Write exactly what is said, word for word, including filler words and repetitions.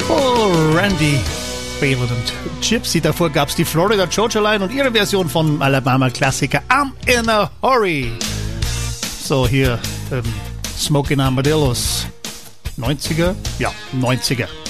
Oh, Randy Baywood und Gypsy. Davor gab es die Florida Georgia Line und ihre Version von Alabama-Klassiker I'm in a Hurry. So, hier ähm, Smokin' Armadillos. neunziger? Ja, neunziger.